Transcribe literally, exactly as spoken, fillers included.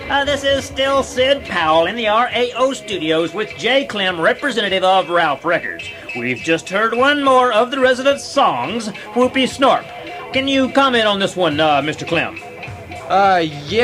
Uh, this is still Sid Powell in the R A O studios with Jay Clem, representative of Ralph Records. We've just heard one more of the residents' songs, Whoopie Snorp. Can you comment on this one, uh, Mister Clem? Uh, yeah.